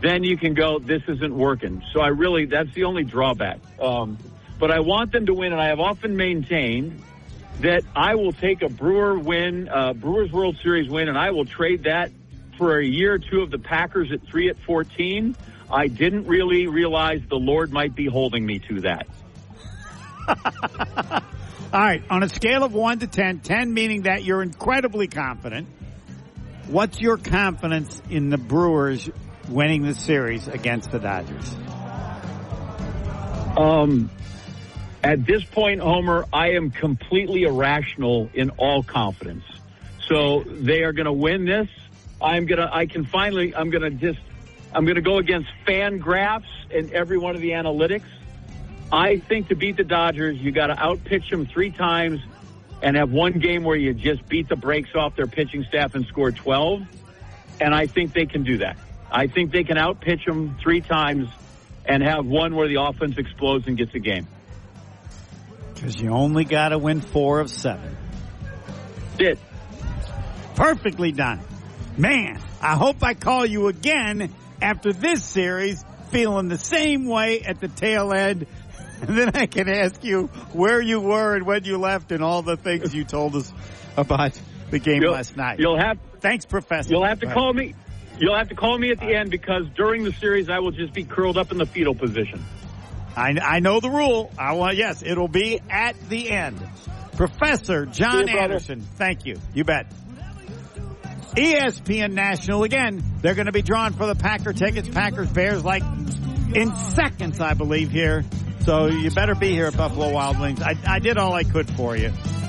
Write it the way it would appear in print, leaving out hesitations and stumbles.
then you can go, this isn't working. So that's the only drawback. But I want them to win, and I have often maintained that I will take a Brewers World Series win, and I will trade that for a year or two of the Packers at 3-14. I didn't really realize the Lord might be holding me to that. All right, on a scale of 1 to 10, 10 meaning that you're incredibly confident, what's your confidence in the Brewers winning the series against the Dodgers? At this point, Homer, I am completely irrational in all confidence. So they are going to win this. I'm going to go against fan graphs and every one of the analytics. I think to beat the Dodgers, you got to outpitch them 3 times and have one game where you just beat the brakes off their pitching staff and score 12. And I think they can do that. I think they can outpitch them 3 times and have one where the offense explodes and gets a game. Because you only got to win 4 of 7. That's it. Perfectly done. Man, I hope I call you again after this series feeling the same way at the tail end. And then I can ask you where you were and when you left and all the things you told us about the game last night. Thanks, Professor. You'll have to call me. You'll have to call me at the end because during the series I will just be curled up in the fetal position. I know the rule. Yes, it'll be at the end. Professor John Anderson, thank you. You bet. ESPN National, again, they're going to be drawn for the Packer tickets. Packers, Bears, like in seconds, I believe, here. So you better be here at Buffalo Wild Wings. I did all I could for you.